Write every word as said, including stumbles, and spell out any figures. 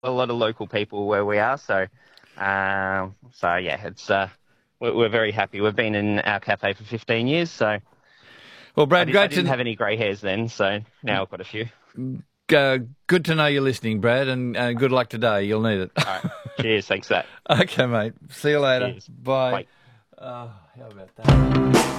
a lot of local people where we are. So, um, so yeah, it's uh, we're, we're very happy. We've been in our cafe for fifteen years. So, Well, Brad, I, did, great I didn't to have any grey hairs then. So now I've got a few. uh, good to know you're listening, Brad, and uh, good luck today. You'll need it. All right. Cheers. Thanks for that. Okay, mate. See you later. Cheers. Bye. Bye. Uh, how about that?